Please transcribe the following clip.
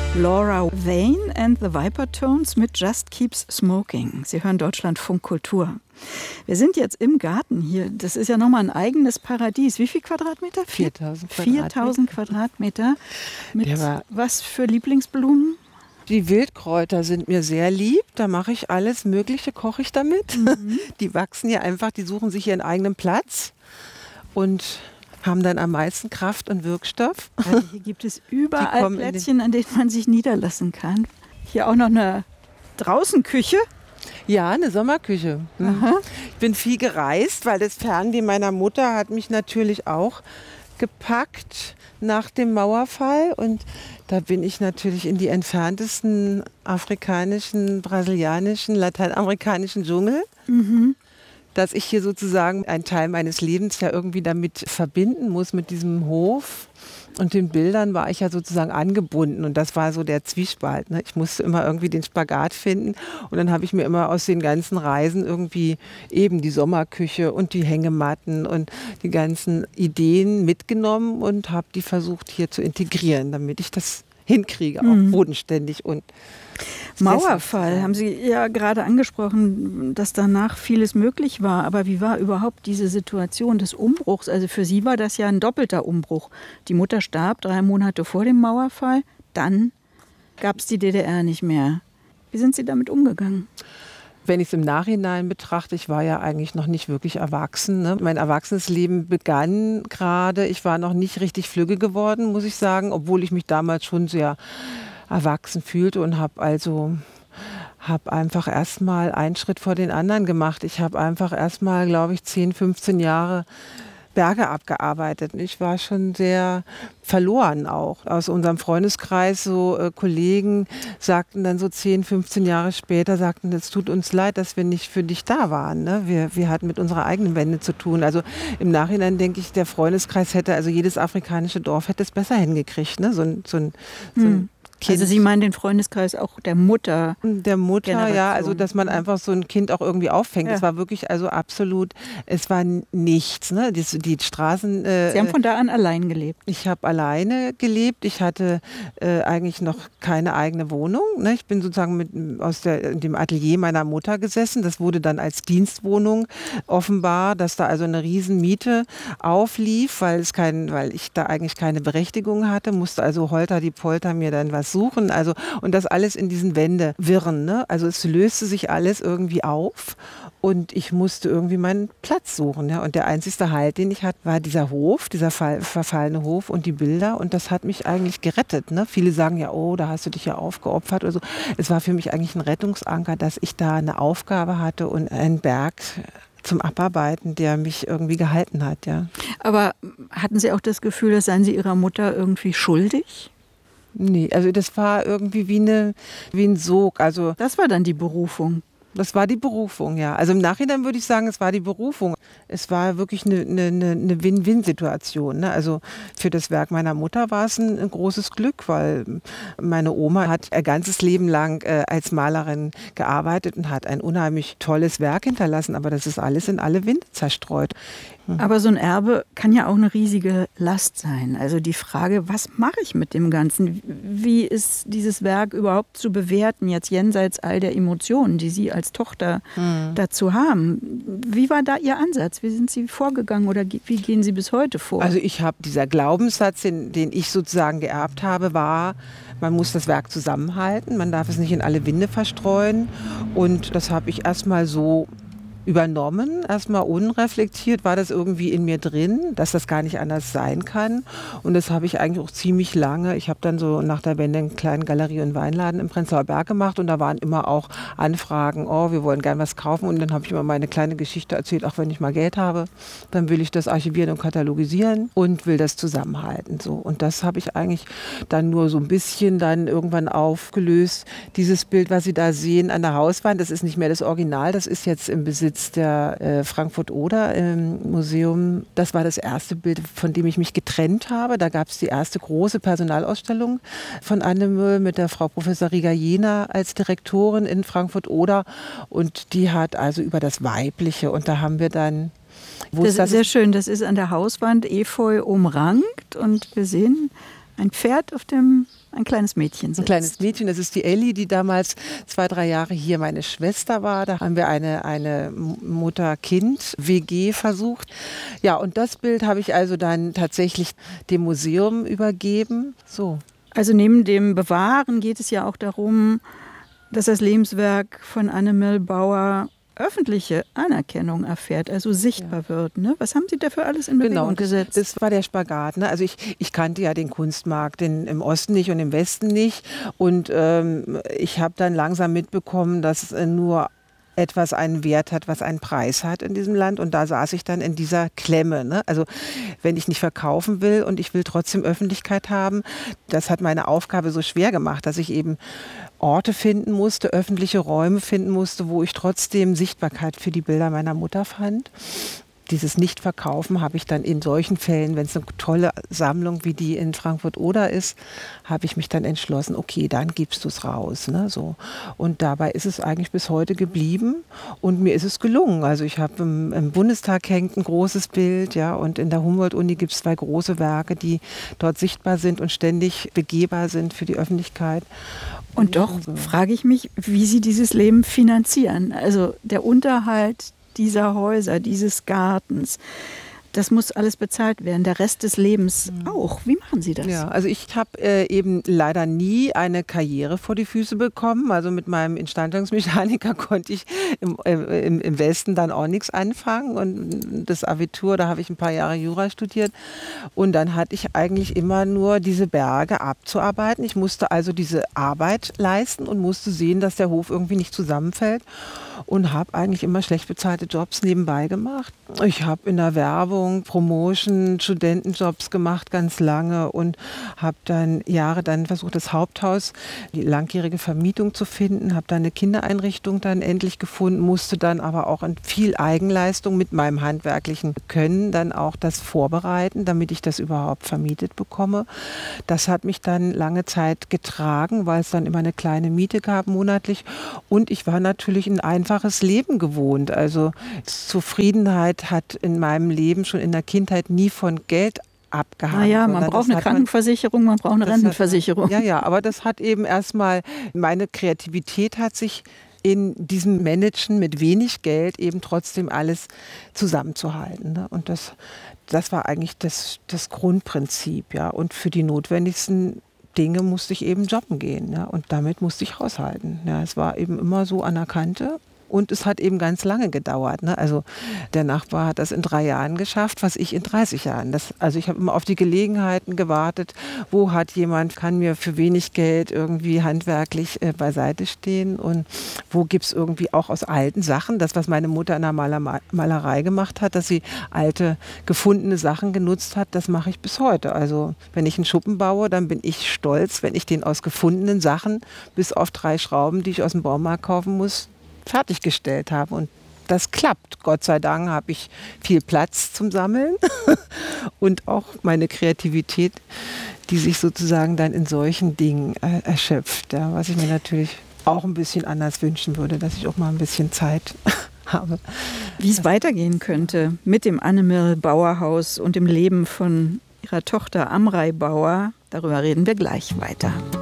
Laura Vane and the Vipertones mit Just Keeps Smoking. Sie hören Deutschlandfunk Kultur. Wir sind jetzt im Garten hier. Das ist ja nochmal ein eigenes Paradies. Wie viel Quadratmeter? 4000 Quadratmeter. 4000 Quadratmeter. Mit was für Lieblingsblumen? Die Wildkräuter sind mir sehr lieb. Da mache ich alles Mögliche, koche ich damit. Mhm. Die wachsen hier einfach, die suchen sich ihren eigenen Platz und haben dann am meisten Kraft und Wirkstoff. Also hier gibt es überall Plätzchen, an denen man sich niederlassen kann. Hier auch noch eine Draußenküche. Ja, eine Sommerküche. Mhm. Ich bin viel gereist, weil das Fernweh meiner Mutter hat mich natürlich auch gepackt nach dem Mauerfall. Und da bin ich natürlich in die entferntesten afrikanischen, brasilianischen, lateinamerikanischen Dschungel. Mhm. Dass ich hier sozusagen einen Teil meines Lebens ja irgendwie damit verbinden muss, mit diesem Hof. Und den Bildern war ich ja sozusagen angebunden und das war so der Zwiespalt. Ne? Ich musste immer irgendwie den Spagat finden und dann habe ich mir immer aus den ganzen Reisen irgendwie eben die Sommerküche und die Hängematten und die ganzen Ideen mitgenommen und habe die versucht hier zu integrieren, damit ich das hinkriege, auch bodenständig und Mauerfall, haben Sie ja gerade angesprochen, dass danach vieles möglich war. Aber wie war überhaupt diese Situation des Umbruchs? Also für Sie war das ja ein doppelter Umbruch. Die Mutter starb 3 Monate vor dem Mauerfall. Dann gab es die DDR nicht mehr. Wie sind Sie damit umgegangen? Wenn ich es im Nachhinein betrachte, ich war ja eigentlich noch nicht wirklich erwachsen. Ne? Mein Erwachsenenleben begann gerade. Ich war noch nicht richtig flügge geworden, muss ich sagen, obwohl ich mich damals schon sehr erwachsen fühlte und habe einfach erstmal einen Schritt vor den anderen gemacht. Ich habe einfach erstmal, glaube ich, 10, 15 Jahre Berge abgearbeitet. Ich war schon sehr verloren auch. Aus unserem Freundeskreis, so Kollegen sagten dann so 10, 15 Jahre später, sagten, es tut uns leid, dass wir nicht für dich da waren. Ne? Wir hatten mit unserer eigenen Wende zu tun. Also im Nachhinein denke ich, der Freundeskreis hätte, also jedes afrikanische Dorf hätte es besser hingekriegt. Ne? So ein Kind. Also Sie meinen den Freundeskreis auch der Mutter? Der Mutter, ja, also dass man einfach so ein Kind auch irgendwie auffängt. Es war wirklich also absolut, es war nichts. Ne? Die Straßen... Sie haben von da an allein gelebt? Ich habe alleine gelebt. Ich hatte eigentlich noch keine eigene Wohnung. Ne? Ich bin sozusagen in dem Atelier meiner Mutter gesessen. Das wurde dann als Dienstwohnung offenbar, dass da also eine Riesenmiete auflief, weil ich da eigentlich keine Berechtigung hatte. Musste also holter die Polter mir dann was suchen, also und das alles in diesen Wendewirren, ne? Also es löste sich alles irgendwie auf und ich musste irgendwie meinen Platz suchen, ja? Und der einzigste Halt, den ich hatte, war dieser Hof, dieser verfallene Hof und die Bilder und das hat mich eigentlich gerettet, ne? Viele sagen ja, oh, da hast du dich ja aufgeopfert oder so. Es war für mich eigentlich ein Rettungsanker, dass ich da eine Aufgabe hatte und einen Berg zum Abarbeiten, der mich irgendwie gehalten hat, ja. Aber hatten Sie auch das Gefühl, dass seien Sie Ihrer Mutter irgendwie schuldig? Nee, also das war irgendwie wie ein Sog. Also das war dann die Berufung. Das war die Berufung, ja. Also im Nachhinein würde ich sagen, es war die Berufung. Es war wirklich eine Win-Win-Situation. Ne? Also für das Werk meiner Mutter war es ein großes Glück, weil meine Oma hat ihr ganzes Leben lang als Malerin gearbeitet und hat ein unheimlich tolles Werk hinterlassen. Aber das ist alles in alle Winde zerstreut. Aber so ein Erbe kann ja auch eine riesige Last sein. Also die Frage, was mache ich mit dem Ganzen? Wie ist dieses Werk überhaupt zu bewerten, jetzt jenseits all der Emotionen, die Sie als Tochter dazu haben? Wie war da Ihr Ansatz? Wie sind Sie vorgegangen oder wie gehen Sie bis heute vor? Also dieser Glaubenssatz, den ich sozusagen geerbt habe, war, man muss das Werk zusammenhalten, man darf es nicht in alle Winde verstreuen. Und das habe ich erstmal so übernommen, erstmal unreflektiert, war das irgendwie in mir drin, dass das gar nicht anders sein kann. Und das habe ich eigentlich auch ziemlich lange. Ich habe dann so nach der Wende einen kleinen Galerie- und Weinladen im Prenzlauer Berg gemacht und da waren immer auch Anfragen, oh, wir wollen gern was kaufen. Und dann habe ich immer meine kleine Geschichte erzählt, auch wenn ich mal Geld habe, dann will ich das archivieren und katalogisieren und will das zusammenhalten. So. Und das habe ich eigentlich dann nur so ein bisschen dann irgendwann aufgelöst. Dieses Bild, was Sie da sehen an der Hauswand, das ist nicht mehr das Original, das ist jetzt im Besitz der Frankfurt-Oder im Museum. Das war das erste Bild, von dem ich mich getrennt habe. Da gab es die erste große Personalausstellung von Annemöhl mit der Frau Professor Riga-Jena als Direktorin in Frankfurt-Oder. Und die hat also über das Weibliche. Und da haben wir dann... Das ist sehr schön. Das ist an der Hauswand Efeu umrankt. Und wir sehen ein Pferd, auf dem ein kleines Mädchen sitzt. Ein kleines Mädchen, das ist die Elli, die damals 2-3 Jahre hier meine Schwester war. Da haben wir eine Mutter-Kind-WG versucht. Ja, und das Bild habe ich also dann tatsächlich dem Museum übergeben. So. Also neben dem Bewahren geht es ja auch darum, dass das Lebenswerk von Annemil Bauer öffentliche Anerkennung erfährt, also sichtbar wird. Ne? Was haben Sie dafür alles in Bewegung gesetzt? Das war der Spagat. Ne? Also ich kannte ja den Kunstmarkt im Osten nicht und im Westen nicht. Und ich habe dann langsam mitbekommen, dass nur etwas einen Wert hat, was einen Preis hat in diesem Land. Und da saß ich dann in dieser Klemme. Ne? Also wenn ich nicht verkaufen will und ich will trotzdem Öffentlichkeit haben, das hat meine Aufgabe so schwer gemacht, dass ich eben Orte finden musste, öffentliche Räume finden musste, wo ich trotzdem Sichtbarkeit für die Bilder meiner Mutter fand. Dieses Nicht-Verkaufen habe ich dann in solchen Fällen, wenn es eine tolle Sammlung wie die in Frankfurt-Oder ist, habe ich mich dann entschlossen, okay, dann gibst du es raus. Ne, so. Und dabei ist es eigentlich bis heute geblieben und mir ist es gelungen. Also ich habe im Bundestag hängt ein großes Bild, ja, und in der Humboldt-Uni gibt es 2 große Werke, die dort sichtbar sind und ständig begehbar sind für die Öffentlichkeit. Und doch frage ich mich, wie Sie dieses Leben finanzieren. Also der Unterhalt dieser Häuser, dieses Gartens, das muss alles bezahlt werden, der Rest des Lebens auch. Wie machen Sie das? Ja, also ich habe eben leider nie eine Karriere vor die Füße bekommen. Also mit meinem Instandhaltungsmechaniker konnte ich im Westen dann auch nichts anfangen. Und das Abitur, da habe ich ein paar Jahre Jura studiert. Und dann hatte ich eigentlich immer nur diese Berge abzuarbeiten. Ich musste also diese Arbeit leisten und musste sehen, dass der Hof irgendwie nicht zusammenfällt. Und habe eigentlich immer schlecht bezahlte Jobs nebenbei gemacht. Ich habe in der Werbung, Promotion, Studentenjobs gemacht ganz lange und habe dann Jahre versucht, das Haupthaus, die langjährige Vermietung zu finden, habe dann eine Kindereinrichtung dann endlich gefunden, musste dann aber auch in viel Eigenleistung mit meinem handwerklichen Können dann auch das vorbereiten, damit ich das überhaupt vermietet bekomme. Das hat mich dann lange Zeit getragen, weil es dann immer eine kleine Miete gab monatlich und ich war natürlich ein einfaches Leben gewohnt. Also Zufriedenheit hat in meinem Leben schon in der Kindheit nie von Geld abgehangen. Naja, man braucht eine Krankenversicherung, man braucht eine Rentenversicherung. Ja, aber das hat eben erstmal, meine Kreativität hat sich in diesem Managen mit wenig Geld eben trotzdem alles zusammenzuhalten. Ne? Und das war eigentlich das Grundprinzip. Ja? Und für die notwendigsten Dinge musste ich eben jobben gehen. Ja? Und damit musste ich haushalten. Ja? Es war eben immer so an der Kante. Und es hat eben ganz lange gedauert. Ne? Also der Nachbar hat das in 3 Jahren geschafft, was ich in 30 Jahren. Also ich habe immer auf die Gelegenheiten gewartet, wo hat jemand, kann mir für wenig Geld irgendwie handwerklich beiseite stehen und wo gibt es irgendwie auch aus alten Sachen, das was meine Mutter in der Malerei gemacht hat, dass sie alte gefundene Sachen genutzt hat, das mache ich bis heute. Also wenn ich einen Schuppen baue, dann bin ich stolz, wenn ich den aus gefundenen Sachen bis auf 3 Schrauben, die ich aus dem Baumarkt kaufen muss, fertiggestellt habe. Und das klappt. Gott sei Dank habe ich viel Platz zum Sammeln und auch meine Kreativität, die sich sozusagen dann in solchen Dingen erschöpft. Ja, was ich mir natürlich auch ein bisschen anders wünschen würde, dass ich auch mal ein bisschen Zeit habe. Wie es weitergehen könnte mit dem Annemil Bauer Haus und dem Leben von ihrer Tochter Amrei Bauer, darüber reden wir gleich weiter.